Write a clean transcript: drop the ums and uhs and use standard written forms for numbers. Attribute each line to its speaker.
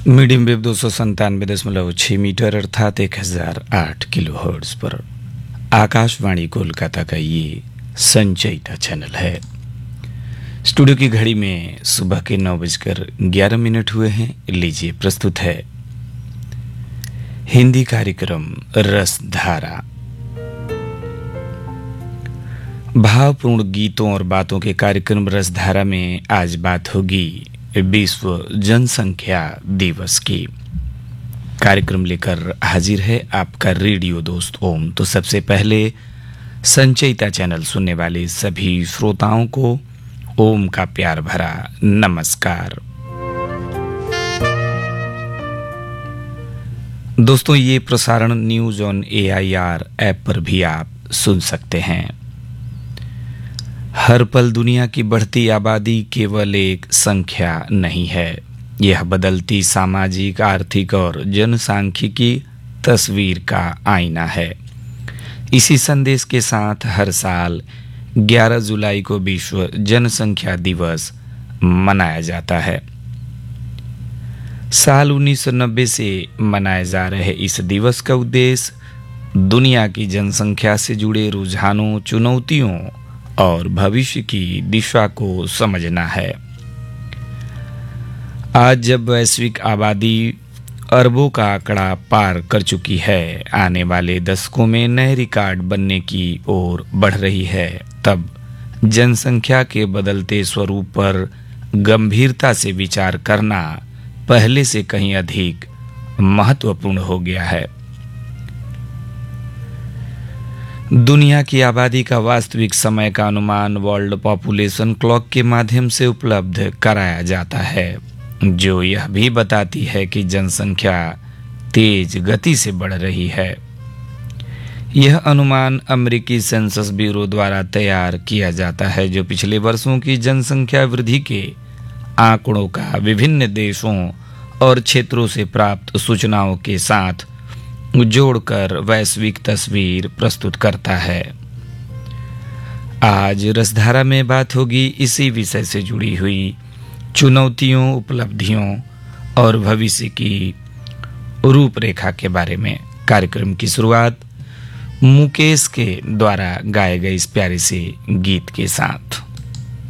Speaker 1: Medium wave 297.6 metre अर्थात 1008 kilohertz पर आकाशवाणी कोलकाता का ये संचयिता चैनल है। स्टूडियो की घड़ी में सुबह के 9:11 हुए हैं। लीजिए प्रस्तुत है हिंदी कार्यक्रम रसधारा। भावपूर्ण गीतों और बातों के कार्यक्रम रसधारा में आज बात होगी विश्व जनसंख्या दिवस की। कार्यक्रम लेकर हाजिर है आपका रेडियो दोस्त ओम। तो सबसे पहले संचयिता चैनल सुनने वाले सभी श्रोताओं को ओम का प्यार भरा नमस्कार। दोस्तों, ये प्रसारण न्यूज ऑन AIR ऐप पर भी आप सुन सकते हैं। हर पल दुनिया की बढ़ती आबादी केवल एक संख्या नहीं है, यह बदलती सामाजिक, आर्थिक और जनसांख्यिकी तस्वीर का आईना है। इसी संदेश के साथ हर साल 11 जुलाई को विश्व जनसंख्या दिवस मनाया जाता है। साल 1990 से मनाए जा रहे इस दिवस का उद्देश्य दुनिया की जनसंख्या से जुड़े रुझानों, चुनौतियों और भविष्य की दिशा को समझना है। आज जब वैश्विक आबादी अरबों का आंकड़ा पार कर चुकी है, आने वाले दशकों में नए रिकॉर्ड बनने की ओर बढ़ रही है, तब जनसंख्या के बदलते स्वरूप पर गंभीरता से विचार करना पहले से कहीं अधिक महत्वपूर्ण हो गया है। दुनिया की आबादी का वास्तविक समय का अनुमान वर्ल्ड पॉपुलेशन क्लॉक के माध्यम से उपलब्ध कराया जाता है, जो यह भी बताती है कि जनसंख्या तेज गति से बढ़ रही है। यह अनुमान अमेरिकी सेंसस ब्यूरो द्वारा तैयार किया जाता है, जो पिछले वर्षों की जनसंख्या वृद्धि के आंकड़ों का विभिन्न देशों और क्षेत्रों से प्राप्त सूचनाओं के साथ जोड़कर वैश्विक तस्वीर प्रस्तुत करता है। आज रसधारा में बात होगी इसी विषय से जुड़ी हुई चुनौतियों, उपलब्धियों और भविष्य की रूपरेखा के बारे में। कार्यक्रम की शुरुआत मुकेश के द्वारा गाए गए इस प्यारे से गीत के साथ।